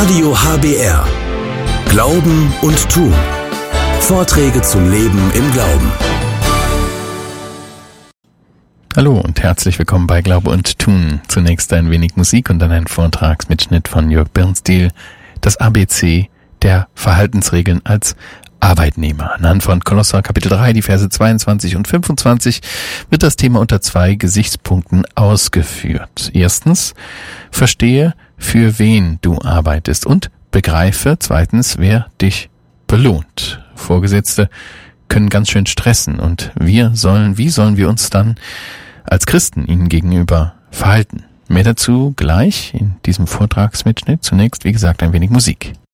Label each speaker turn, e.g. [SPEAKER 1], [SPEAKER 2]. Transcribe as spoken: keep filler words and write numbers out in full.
[SPEAKER 1] Radio H B R. Glauben und Tun. Vorträge zum Leben im Glauben.
[SPEAKER 2] Hallo und herzlich willkommen bei Glaube und Tun. Zunächst ein wenig Musik und dann ein Vortragsmitschnitt von Jörg Birnstil. Das A B C der Verhaltensregeln als Arbeitnehmer. Anhand von Kolosser Kapitel drei, die Verse zweiundzwanzig und fünfundzwanzig, wird das Thema unter zwei Gesichtspunkten ausgeführt. Erstens, verstehe, für wen du arbeitest und begreife, zweitens, wer dich belohnt. Vorgesetzte können ganz schön stressen und wir sollen, wie sollen wir uns dann als Christen ihnen gegenüber verhalten? Mehr dazu gleich in diesem Vortragsmitschnitt. Zunächst, wie gesagt, ein wenig Musik.